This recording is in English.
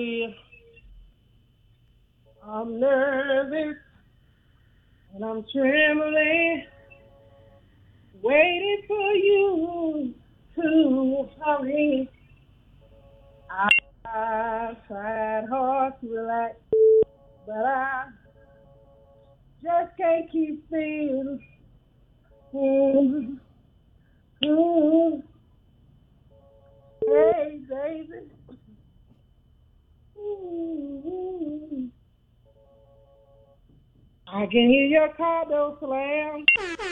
with. I'm nervous and I'm trembling, waiting for you to hurry. I tried hard to relax, but I just can't keep still. Mm, mm. Hey, baby. Mm. I can hear your car door slam.